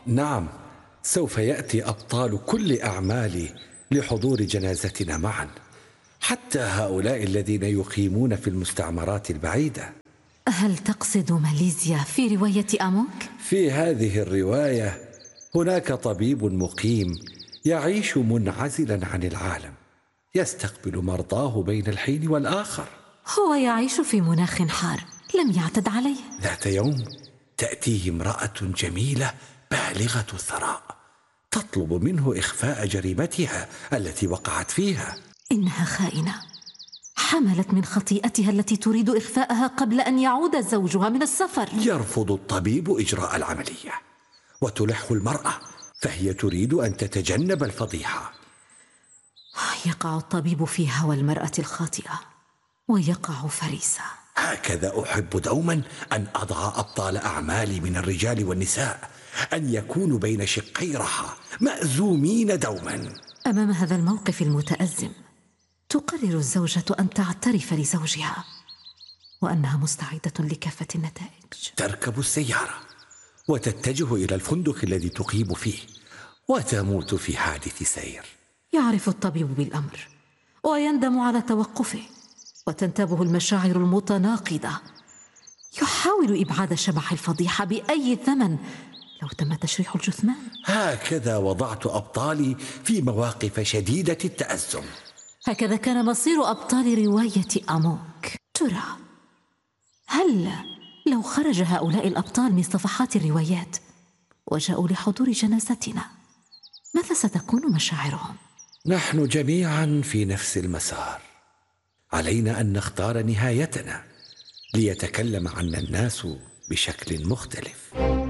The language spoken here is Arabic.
نعم، سوف يأتي أبطال كل أعمالي لحضور جنازتنا معا، حتى هؤلاء الذين يقيمون في المستعمرات البعيدة. هل تقصد ماليزيا في رواية أمونك؟ في هذه الرواية هناك طبيب مقيم يعيش منعزلا عن العالم، يستقبل مرضاه بين الحين والآخر. هو يعيش في مناخ حار لم يعتد عليه. ذات يوم تأتيه امرأة جميلة بالغة الثراء، تطلب منه إخفاء جريمتها التي وقعت فيها. إنها خائنة، حملت من خطيئتها التي تريد إخفاءها قبل أن يعود زوجها من السفر. يرفض الطبيب إجراء العملية، وتلح المرأة، فهي تريد أن تتجنب الفضيحة. يقع الطبيب في هوى المرأة الخاطئة ويقع فريسة. هكذا أحب دوما أن أضع أبطال أعمالي من الرجال والنساء، أن يكونوا بين شقي رحى مأزومين دوما. أمام هذا الموقف المتأزم تقرر الزوجة أن تعترف لزوجها وأنها مستعدة لكافة النتائج. تركب السيارة وتتجه إلى الفندق الذي تقيم فيه، وتموت في حادث سير. يعرف الطبيب بالأمر ويندم على توقفه، وتنتابه المشاعر المتناقضة. يحاول إبعاد شبح الفضيحة بأي ثمن لو تم تشريح الجثمان. هكذا وضعت أبطالي في مواقف شديدة التأزم. هكذا كان مصير أبطال رواية أمونك. ترى هل لو خرج هؤلاء الأبطال من صفحات الروايات وجاءوا لحضور جنازتنا ماذا ستكون مشاعرهم؟ نحن جميعا في نفس المسار، علينا أن نختار نهايتنا ليتكلم عنا الناس بشكل مختلف.